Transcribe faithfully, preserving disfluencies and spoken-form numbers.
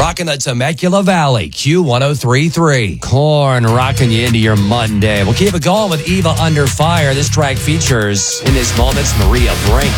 Rocking the Temecula Valley, Q one oh three point three. Corn rocking you into your Monday. We'll keep it going with Eva Under Fire. This track features, in this moments, Maria Brink.